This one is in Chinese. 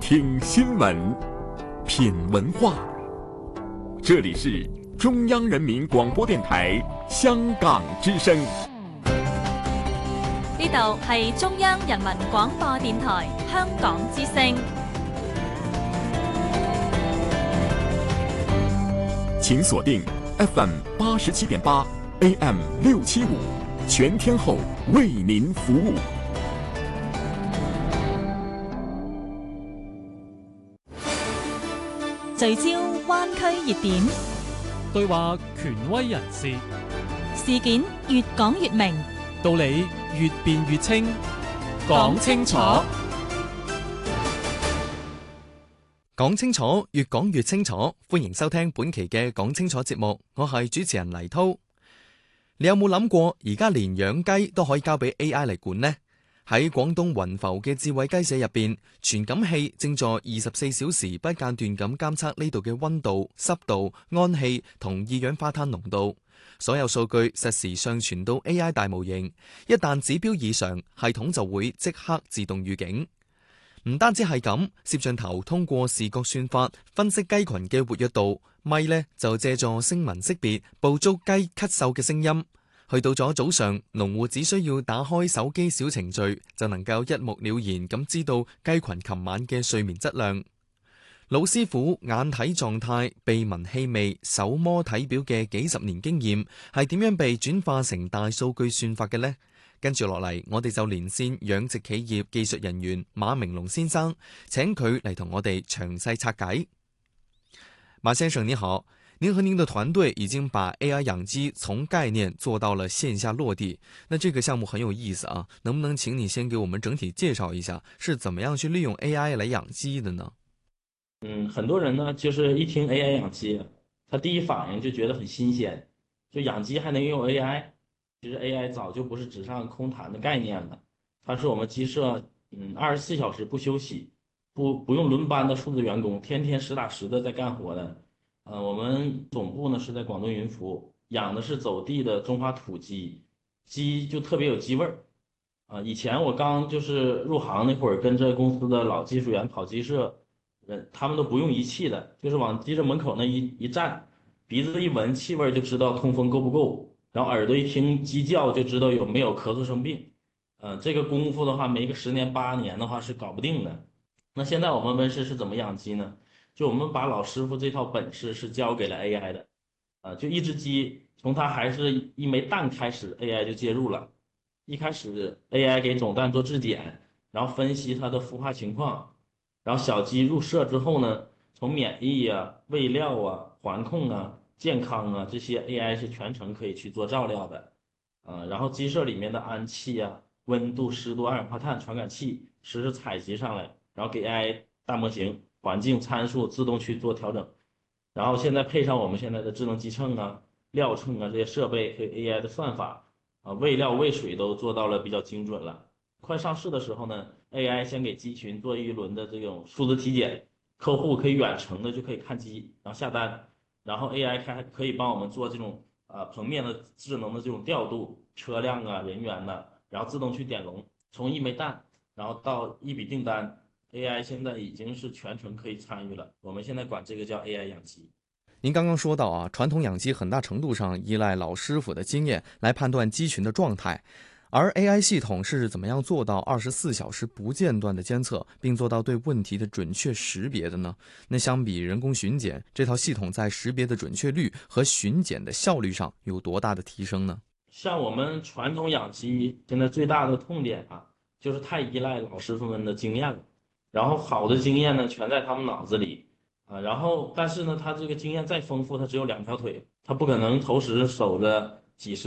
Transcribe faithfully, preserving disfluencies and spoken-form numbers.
听新闻，品文化。这里是中央人民广播电台香港之聲。 呢度係中央人民廣播電台香港之聲。 請鎖定 F M 八十七點八 A M 六七五，全天候為您服務。 聚焦灣區熱點， 對話權威人士， 事件越講越明， 道理越辯越清，講清楚，講清楚，越講越清楚。歡迎收聽本期嘅講清楚節目，我係主持人黎濤。你有冇諗過，而家連養雞都可以交俾 A I 嚟管呢？喺廣東雲浮嘅智慧雞舍入邊，傳感器正在二十四小時不間斷咁監測呢度嘅溫度、濕度、氨氣同二氧化碳濃度，所有數據實時上傳到 A I 大模型，一旦指標異常，系統就會即刻自動預警。唔單止係咁，攝像頭通過視覺算法分析雞群嘅活躍度，咪呢就借助聲紋識別捕捉雞咳嗽嘅聲音。去到咗早上，農戶只需要打開手機小程序，就能夠一目了然咁知道雞群琴晚嘅睡眠質量。老師傅眼睇狀態、鼻聞氣味、手摸體表嘅幾十年經驗，係點樣被轉化成大數據算法嘅呢？跟住落嚟，我哋就連線養殖企業技術人員馬明龍先生，請佢嚟同我哋詳細拆解。馬先生你好。您和您的團隊已經把 A I 養雞從概念做到了線下落地，那這個項目很有意思啊，能不能請你先給我們整體介紹一下，是怎麼樣去利用 A I 來養雞的呢？ 嗯，很多人呢，就是一聽 A I 養雞，他第一反應就覺得很新鮮，就養雞還能用 A I。其實 A I 早就不是紙上空談的概念了，它是我們雞舍嗯二十四小時不休息，不不用輪班的數字員工，天天實打實的在幹活的。呃，我們總部呢是在廣東雲浮，養的是走地的中華土雞，雞就特別有雞味兒。啊、呃，以前我剛就是入行那會兒，跟着公司的老技術員跑雞舍，人他們都不用儀器的，就是往雞舍門口那一一站，鼻子一聞氣味就知道通風夠不夠，然後耳朵一聽雞叫就知道有沒有咳嗽生病。呃，這個功夫的話，沒個十年八年的話是搞不定的。那現在我們溫室是怎麼養雞呢？就我們把老師傅這套本事是交給了 A I 的，啊，就一隻雞從它還是一枚蛋開始 ，A I 就介入了。一開始 A I 給種蛋做質檢，然後分析它的孵化情況，然後小雞入舍之後呢，從免疫啊、餵料啊、環控啊、健康啊這些 A I 是全程可以去做照料的，啊，然後雞舍裡面的氨氣啊、溫度、濕度、二氧化碳傳感器實時採集上來，然後給 A I 大模型環境參數自動去做調整，然後現在配上我們現在的智能雞秤啊、料秤啊這些設備和 A I 的算法啊，餵料餵水都做到了比較精準了。快上市的時候呢 ，A I 先給雞群做一輪的這種數字體檢，客戶可以遠程的就可以看雞，然後下單，然後 A I 還可以幫我們做這種啊棚面的智能的這種調度，車輛啊、人員呐，然後自動去點籠，從一枚蛋，然後到一筆訂單。A I 現在已經是全程可以參與了，我們現在管這個叫 A I 養雞。 您剛剛說到啊，傳統養雞很大程度上依賴老師傅的經驗來判斷雞群的狀態，而 A I 系統是怎麼樣做到二十四小時不間斷的監測，並做到對問題的準確識別的呢？那相比人工巡檢，這套系統在識別的準確率和巡檢的效率上有多大的提升呢？ 像我們傳統養雞現在最大的痛點啊，就是太依賴老師傅們的經驗了。然後好的經驗呢，全在他們腦子裡啊。然後，但是呢，他這個經驗再豐富，他只有兩條腿，他不可能同時守着幾十